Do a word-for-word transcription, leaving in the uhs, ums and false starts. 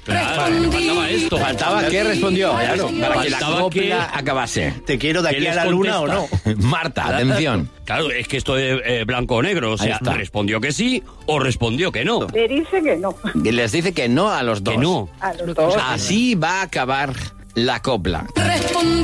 Espera, me faltaba esto. Faltaba que respondió, claro, para que la Faltaba copla que- acabase. ¿Te quiero de ¿Qué aquí a les la luna o no? contesta? Marta, atención. Claro, es que esto es eh, blanco o negro. O Ahí sea, está. respondió que sí o respondió que no. Le dice que no. Y les dice que no a los dos. Que no. A los dos. Así va a acabar la copla. Respondí.